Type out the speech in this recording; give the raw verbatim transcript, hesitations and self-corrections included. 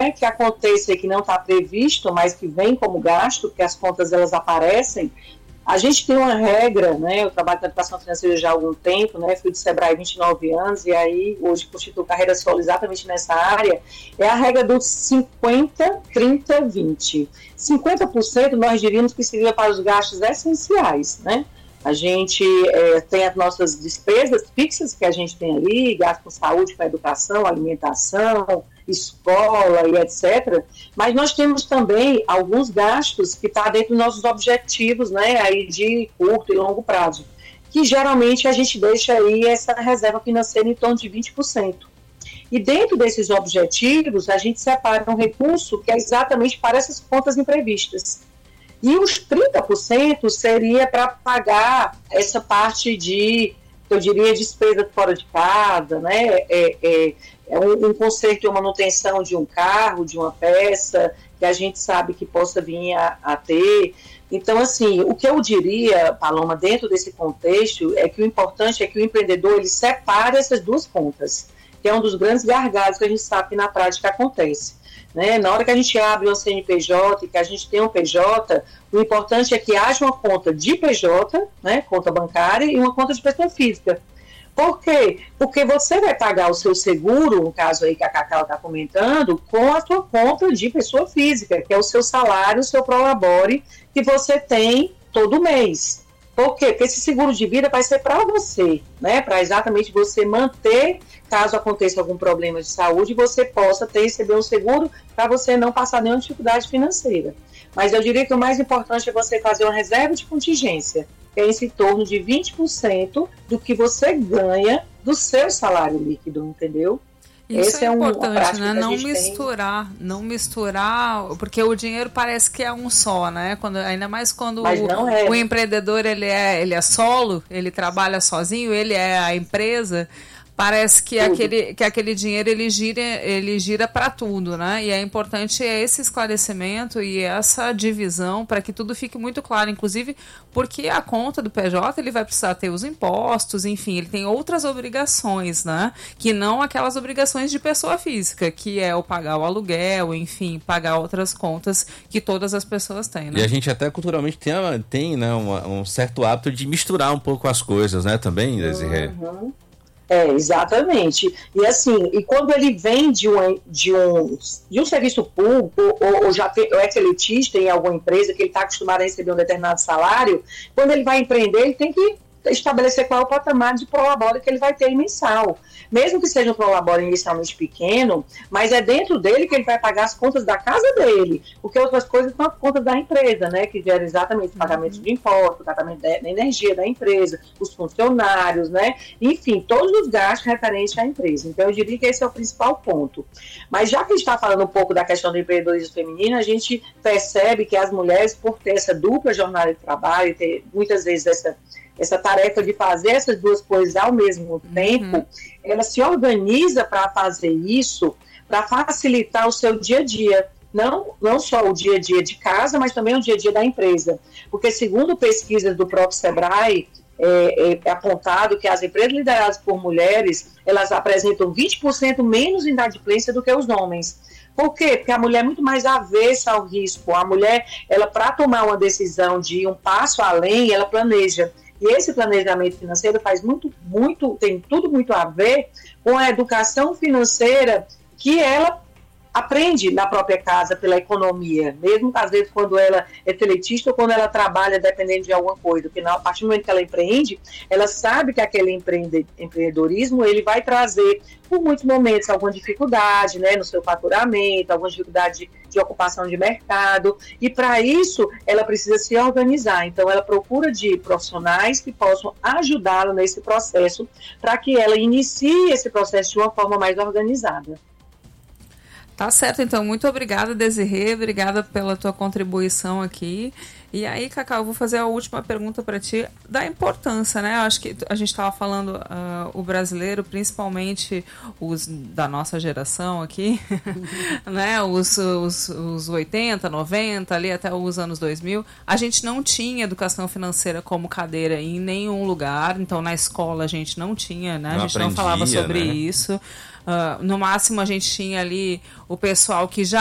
né, que aconteça e que não está previsto, mas que vem como gasto, porque as contas elas aparecem, a gente tem uma regra, né, eu trabalho com educação financeira já há algum tempo, né, fui do Sebrae há vinte e nove anos e aí hoje constituo carreira solo exatamente nessa área, é a regra dos cinquenta, trinta, vinte. cinquenta por cento nós diríamos que seria para os gastos essenciais, né? A gente é, tem as nossas despesas fixas que a gente tem ali, gasto com saúde, com educação, alimentação, escola e etcétera. Mas nós temos também alguns gastos que estão tá dentro dos nossos objetivos, né, aí de curto e longo prazo, que geralmente a gente deixa aí essa reserva financeira em torno de vinte por cento. E dentro desses objetivos, a gente separa um recurso que é exatamente para essas contas imprevistas. E os trinta por cento seria para pagar essa parte de, eu diria, despesa fora de casa, né? É, é, é um, um conserto e uma manutenção de um carro, de uma peça, que a gente sabe que possa vir a, a ter. Então, assim, o que eu diria, Paloma, dentro desse contexto, é que o importante é que o empreendedor ele separe essas duas contas, que é um dos grandes gargalos que a gente sabe que na prática acontece. Né? Na hora que a gente abre uma C N P J e que a gente tem um P J, o importante é que haja uma conta de P J, né, conta bancária, e uma conta de pessoa física. Por quê? Porque você vai pagar o seu seguro, no caso aí que a Cacau está comentando, com a sua conta de pessoa física, que é o seu salário, o seu prolabore, que você tem todo mês. Por quê? Porque esse seguro de vida vai ser para você, né? Para exatamente você manter, caso aconteça algum problema de saúde, você possa ter receber um seguro para você não passar nenhuma dificuldade financeira. Mas eu diria que o mais importante é você fazer uma reserva de contingência, que é em torno de vinte por cento do que você ganha do seu salário líquido, entendeu? Isso Esse é, é importante, né? Não misturar, tem. não misturar, porque o dinheiro parece que é um só, né? Quando, ainda mais quando Mas não é. o, o empreendedor ele é, ele é solo, ele trabalha sozinho, ele é a empresa. Parece que aquele, que aquele dinheiro ele gira, ele gira para tudo, né? E é importante esse esclarecimento e essa divisão para que tudo fique muito claro, inclusive porque a conta do P J ele vai precisar ter os impostos, enfim, ele tem outras obrigações, né? Que não aquelas obrigações de pessoa física, que é o pagar o aluguel, enfim, pagar outras contas que todas as pessoas têm, né? E a gente até culturalmente tem, tem né, uma, um certo hábito de misturar um pouco as coisas, né? Também, Desirê? Uhum. É, exatamente. E assim, e quando ele vem de um, de um, de um serviço público, ou, ou já ou é seletista em alguma empresa, que ele está acostumado a receber um determinado salário, quando ele vai empreender, ele tem que estabelecer qual é o patamar de prolabore que ele vai ter mensal. Mesmo que seja um prolabore inicialmente pequeno, mas é dentro dele que ele vai pagar as contas da casa dele, porque outras coisas são as contas da empresa, né, que geram exatamente o pagamento de impostos, o pagamento da energia da empresa, os funcionários, né, enfim, todos os gastos referentes à empresa. Então, eu diria que esse é o principal ponto. Mas já que a gente está falando um pouco da questão do empreendedorismo feminino, a gente percebe que as mulheres, por ter essa dupla jornada de trabalho, ter muitas vezes essa essa tarefa de fazer essas duas coisas ao mesmo tempo, uhum. ela se organiza para fazer isso, para facilitar o seu dia a dia. Não, não só o dia a dia de casa, mas também o dia a dia da empresa. Porque, segundo pesquisas do próprio Sebrae, é, é, é apontado que as empresas lideradas por mulheres, elas apresentam vinte por cento menos inadimplência do que os homens. Por quê? Porque a mulher é muito mais avessa ao risco. A mulher, ela para tomar uma decisão de ir um passo além, ela planeja. E esse planejamento financeiro faz muito, muito, tem tudo muito a ver com a educação financeira que ela aprende na própria casa pela economia, mesmo às vezes quando ela é seletista ou quando ela trabalha dependendo de alguma coisa, porque a partir do momento que ela empreende, ela sabe que aquele empreende, empreendedorismo ele vai trazer por muitos momentos alguma dificuldade, né, no seu faturamento, alguma dificuldade de, de ocupação de mercado, e para isso ela precisa se organizar. Então ela procura de profissionais que possam ajudá-la nesse processo para que ela inicie esse processo de uma forma mais organizada. Tá certo, então, muito obrigada, Desirê, obrigada pela tua contribuição aqui. E aí, Cacau, eu vou fazer a última pergunta para ti, da importância, né? Eu acho que a gente estava falando, uh, o brasileiro, principalmente os da nossa geração aqui, né? Os, os, os oitenta, noventa, ali até os anos dois mil, a gente não tinha educação financeira como cadeira em nenhum lugar, então na escola a gente não tinha, né? A gente não falava sobre isso. Uh, no máximo a gente tinha ali o pessoal que já